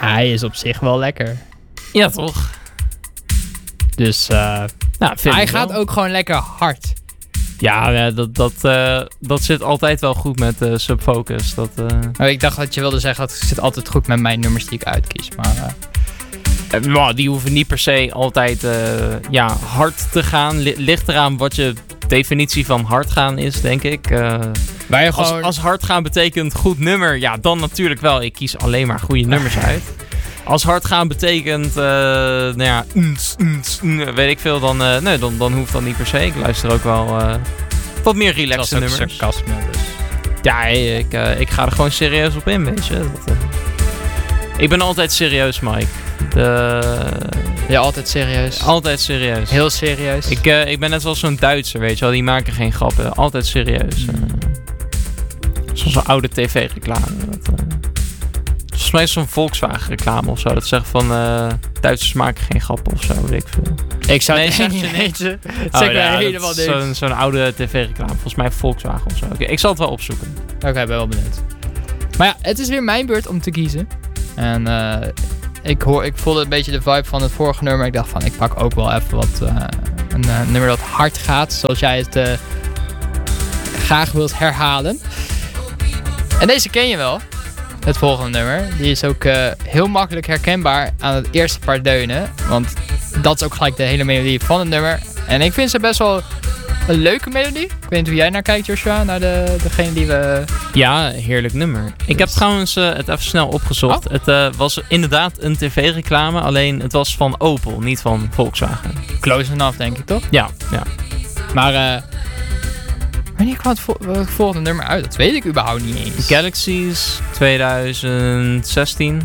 Hij is op zich wel lekker. Ja, toch? Dus hij gaat ook gewoon lekker hard. Ja, dat zit altijd wel goed met Subfocus. Ik dacht dat je wilde zeggen dat het zit altijd goed met mijn nummers die ik uitkies. Maar die hoeven niet per se altijd hard te gaan. Ligt eraan wat je definitie van hard gaan is, denk ik. Waar je gewoon... Als hard gaan betekent goed nummer, ja, dan natuurlijk wel. Ik kies alleen maar goede nummers uit. Als hard gaan betekent, weet ik veel, dan hoeft dat niet per se. Ik luister ook wel wat meer relaxte nummers. Dat is ook sarcasme, dus. Ja, ik ga er gewoon serieus op in, weet je. Ik ben altijd serieus, Mike. Ja, altijd serieus. Altijd serieus. Heel serieus. Ik ben net zoals zo'n Duitser, weet je wel. Die maken geen grappen. Altijd serieus. Zoals een oude tv-reclame. Volgens mij is zo'n Volkswagen reclame of zo. Dat zegt van Duitsers maken geen grappen of zo, weet ik veel. Ik zou het niet weten. Helemaal niks. Zo'n oude tv-reclame. Volgens mij Volkswagen of zo. Okay, ik zal het wel opzoeken. Oké, ben wel benieuwd. Maar ja, het is weer mijn beurt om te kiezen. En ik voelde een beetje de vibe van het vorige nummer. Ik dacht van, ik pak ook wel even een nummer dat hard gaat. Zoals jij het graag wilt herhalen. En deze ken je wel. Het volgende nummer. Die is ook heel makkelijk herkenbaar aan het eerste paar deunen. Want dat is ook gelijk de hele melodie van het nummer. En ik vind ze best wel een leuke melodie. Ik weet niet hoe jij naar kijkt, Joshua. Naar degene die we... Ja, heerlijk nummer. Ik heb trouwens het even snel opgezocht. Oh? Het was inderdaad een tv-reclame. Alleen het was van Opel, niet van Volkswagen. Close enough, denk ik, toch? Ja. Maar... wanneer kwam het volgende nummer uit? Dat weet ik überhaupt niet eens. Galaxies 2016.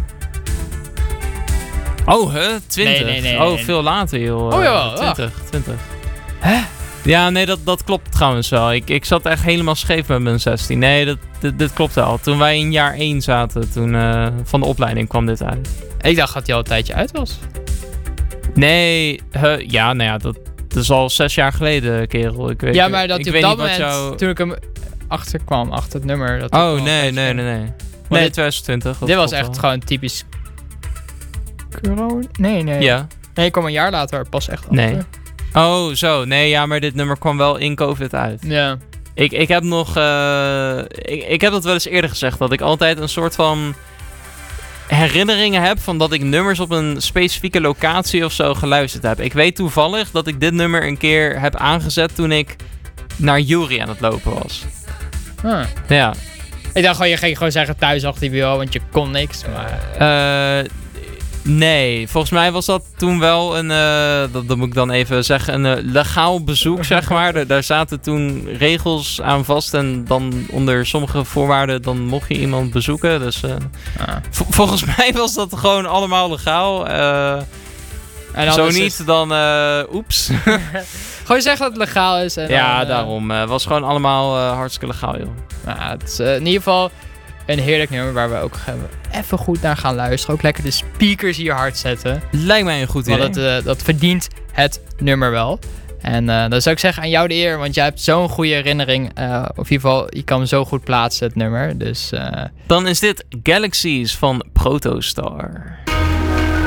Oh, 20? Nee. Veel later, joh. Oh ja, 20. Hè? Ja, nee, dat klopt trouwens wel. Ik zat echt helemaal scheef met mijn 16. Nee, dit klopt wel. Toen wij in jaar 1 zaten, van de opleiding kwam dit uit. Ik dacht dat hij al een tijdje uit was. Nee, dat is al 6 jaar geleden, kerel. Ik weet, ja, maar dat ik op weet dat niet moment, jou... toen ik hem achterkwam, achter het nummer... Dat nee. Nee, 2020. Dit was echt gewoon typisch... Corona? Nee. Ja. Nee, ik kwam een jaar later pas echt achter. Nee. Oh, zo. Nee, ja, maar dit nummer kwam wel in COVID uit. Ja. Ik heb nog... ik heb dat wel eens eerder gezegd, dat ik altijd een soort van... herinneringen heb van dat ik nummers op een specifieke locatie of zo geluisterd heb. Ik weet toevallig dat ik dit nummer een keer heb aangezet toen ik naar Jury aan het lopen was. Ja. Ik dacht gewoon, je ging gewoon zeggen thuis achter die bureau, want je kon niks. Maar... nee, volgens mij was dat toen wel een, dat moet ik dan even zeggen, een legaal bezoek, zeg maar. Daar zaten toen regels aan vast en dan onder sommige voorwaarden dan mocht je iemand bezoeken. Dus volgens mij was dat gewoon allemaal legaal. En zo niet, dan oeps. Gewoon zeggen dat het legaal is. En ja, daarom. Was gewoon allemaal hartstikke legaal, joh. Nou, het is in ieder geval een heerlijk nummer waar we ook even goed naar gaan luisteren. Ook lekker de speakers hier hard zetten. Lijkt mij een goed idee. Want dat verdient het nummer wel. En dan zou ik zeggen aan jou de eer, want jij hebt zo'n goede herinnering. Of in ieder geval, je kan hem zo goed plaatsen, het nummer. Dus, dan is dit Galaxies van Protostar.